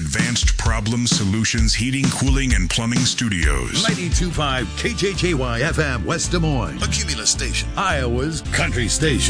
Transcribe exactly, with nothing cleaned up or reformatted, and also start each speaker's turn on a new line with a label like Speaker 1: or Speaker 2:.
Speaker 1: Advanced Problem Solutions Heating, Cooling, and Plumbing Studios.
Speaker 2: ninety-two point five K J K Y F M, West Des Moines.
Speaker 3: A Cumulus station.
Speaker 2: Iowa's country station.